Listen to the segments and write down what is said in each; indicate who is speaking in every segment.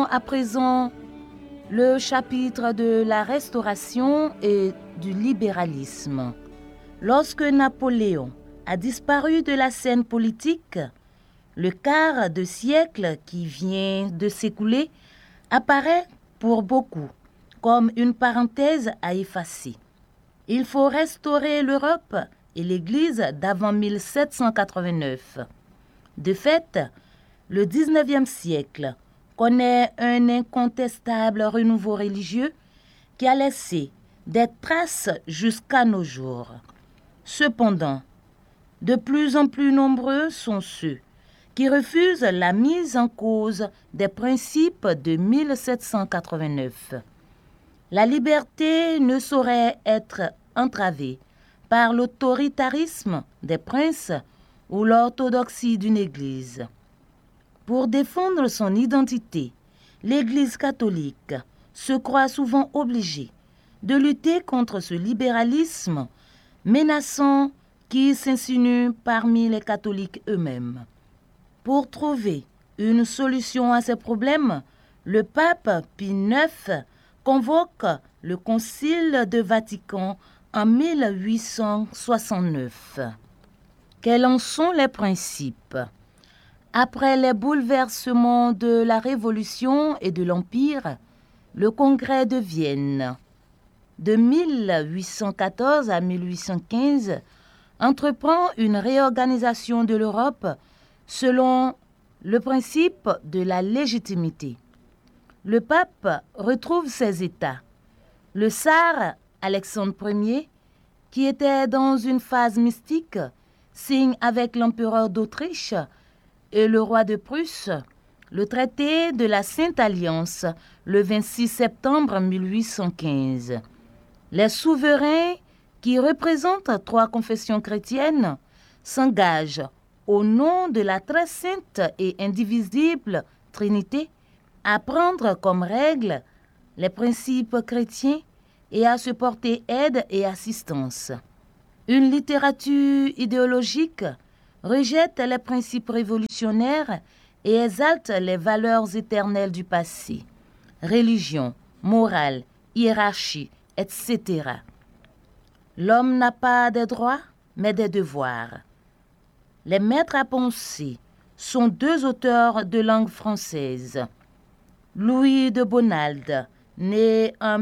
Speaker 1: À présent, le chapitre de la restauration et du libéralisme. Lorsque Napoléon a disparu de la scène politique, le quart de siècle qui vient de s'écouler apparaît pour beaucoup comme une parenthèse à effacer. Il faut restaurer l'Europe et l'Église d'avant 1789. De fait, le XIXe siècle connaît un incontestable renouveau religieux qui a laissé des traces jusqu'à nos jours. Cependant, de plus en plus nombreux sont ceux qui refusent la mise en cause des principes de 1789. La liberté ne saurait être entravée par l'autoritarisme des princes ou l'orthodoxie d'une Église. Pour défendre son identité, l'Église catholique se croit souvent obligée de lutter contre ce libéralisme menaçant qui s'insinue parmi les catholiques eux-mêmes. Pour trouver une solution à ces problèmes, le pape Pie IX convoque le Concile de Vatican en 1869. Quels en sont les principes ? Après les bouleversements de la Révolution et de l'Empire, le Congrès de Vienne, de 1814 à 1815, entreprend une réorganisation de l'Europe selon le principe de la légitimité. Le pape retrouve ses États. Le tsar Alexandre Ier, qui était dans une phase mystique, signe avec l'empereur d'Autriche et le roi de Prusse le traité de la Sainte Alliance le 26 septembre 1815. Les souverains, qui représentent 3 confessions chrétiennes, s'engagent au nom de la très sainte et indivisible Trinité à prendre comme règle les principes chrétiens et à se porter aide et assistance. Une littérature idéologique rejette les principes révolutionnaires et exalte les valeurs éternelles du passé, religion, morale, hiérarchie, etc. L'homme n'a pas des droits, mais des devoirs. Les maîtres à penser sont 2 auteurs de langue française. Louis de Bonald, né en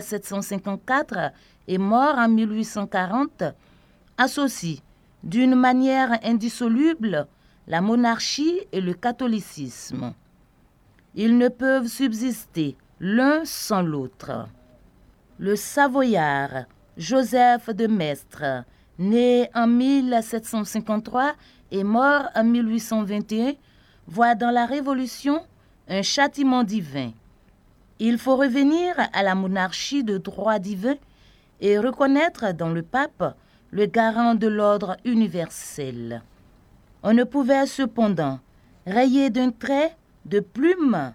Speaker 1: 1754 et mort en 1840, associe d'une manière indissoluble la monarchie et le catholicisme. Ils ne peuvent subsister l'un sans l'autre. Le Savoyard Joseph de Maistre, né en 1753 et mort en 1821, voit dans la Révolution un châtiment divin. Il faut revenir à la monarchie de droit divin et reconnaître dans le pape le garant de l'ordre universel. On ne pouvait cependant rayer d'un trait de plume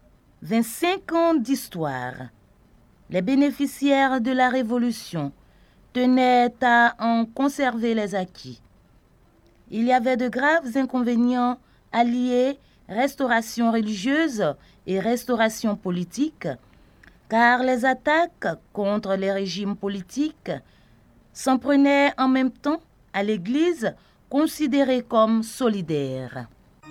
Speaker 1: 25 ans d'histoire. Les bénéficiaires de la Révolution tenaient à en conserver les acquis. Il y avait de graves inconvénients à lier restauration religieuse et restauration politique, car les attaques contre les régimes politiques s'en prenaient en même temps à l'Église considérée comme solidaire.